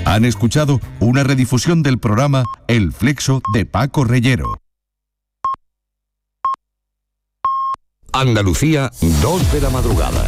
Han escuchado una redifusión del programa El Flexo de Paco Reyero. Andalucía, 2 de la madrugada.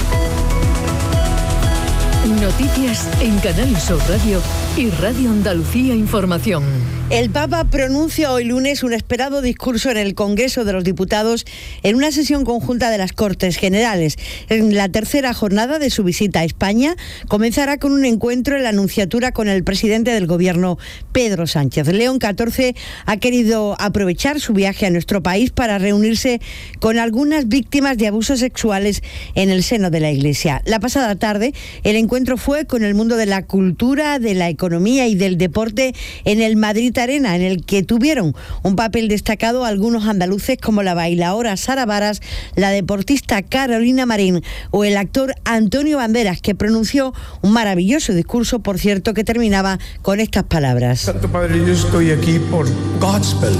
Noticias en Canal Sur Radio y Radio Andalucía Información. El Papa pronuncia hoy lunes un esperado discurso en el Congreso de los Diputados en una sesión conjunta de las Cortes Generales. En la tercera jornada de su visita a España comenzará con un encuentro en la Nunciatura con el presidente del Gobierno, Pedro Sánchez. León XIV ha querido aprovechar su viaje a nuestro país para reunirse con algunas víctimas de abusos sexuales en el seno de la Iglesia. La pasada tarde, el encuentro fue con el mundo de la cultura, de la economía y del deporte en el Madrid Arena, en el que tuvieron un papel destacado algunos andaluces como la bailaora Sara Varas, la deportista Carolina Marín o el actor Antonio Banderas, que pronunció un maravilloso discurso, por cierto, que terminaba con estas palabras. Santo Padre, yo estoy aquí por Gospel.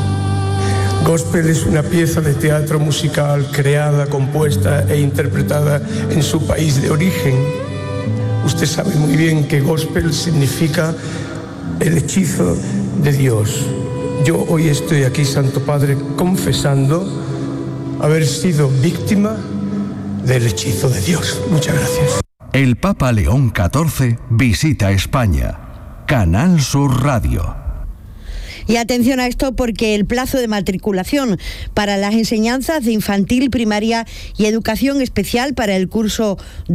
Gospel es una pieza de teatro musical creada, compuesta e interpretada en su país de origen. Usted sabe muy bien que Gospel significa el hechizo de Dios. Yo hoy estoy aquí, Santo Padre, confesando haber sido víctima del hechizo de Dios. Muchas gracias. El Papa León XIV visita España. Canal Sur Radio. Y atención a esto, porque el plazo de matriculación para las enseñanzas de infantil, primaria y educación especial para el curso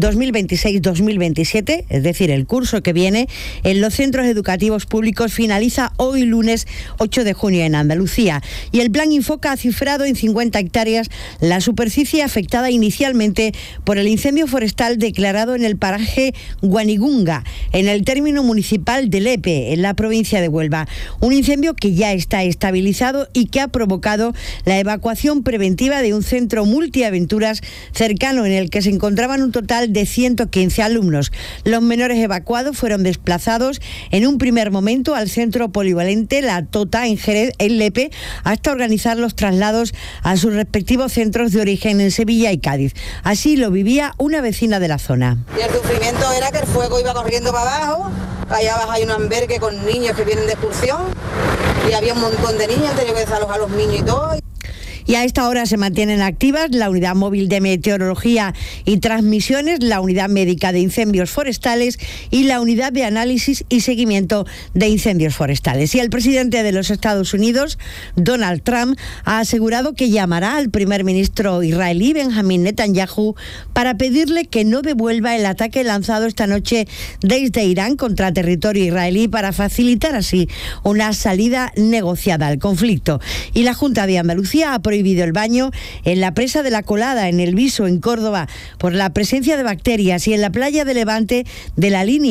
2026-2027, es decir, el curso que viene, en los centros educativos públicos finaliza hoy lunes 8 de junio en Andalucía. Y el plan Infoca ha cifrado en 50 hectáreas la superficie afectada inicialmente por el incendio forestal declarado en el paraje Guanigunga, en el término municipal de Lepe, en la provincia de Huelva. Un incendio que ya está estabilizado y que ha provocado la evacuación preventiva de un centro multiaventuras cercano, en el que se encontraban un total de 115 alumnos. Los menores evacuados fueron desplazados en un primer momento al centro polivalente La Tota en Jerez, en Lepe, hasta organizar los traslados a sus respectivos centros de origen en Sevilla y Cádiz. Así lo vivía una vecina de la zona. Y el sufrimiento era que el fuego iba corriendo para abajo, allá abajo hay un albergue con niños que vienen de excursión y había un montón de niños, tenía que desalojar a los niños y todo. Y a esta hora se mantienen activas la Unidad Móvil de Meteorología y Transmisiones, la Unidad Médica de Incendios Forestales y la Unidad de Análisis y Seguimiento de Incendios Forestales. Y el presidente de los Estados Unidos, Donald Trump, ha asegurado que llamará al primer ministro israelí, Benjamín Netanyahu, para pedirle que no devuelva el ataque lanzado esta noche desde Irán contra territorio israelí, para facilitar así una salida negociada al conflicto. Y la Junta de Andalucía ha prohibido el baño en la presa de La Colada, en El Viso, en Córdoba, por la presencia de bacterias, y en la playa de Levante de la Línea